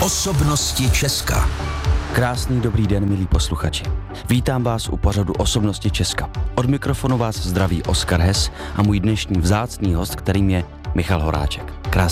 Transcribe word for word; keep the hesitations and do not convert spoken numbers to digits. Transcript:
Osobnosti Česka. Krásný dobrý den, milí posluchači. Vítám vás u pořadu Osobnosti Česka. Od mikrofonu vás zdraví Oskar Hes a můj dnešní vzácný host, kterým je Michal Horáček. Krásný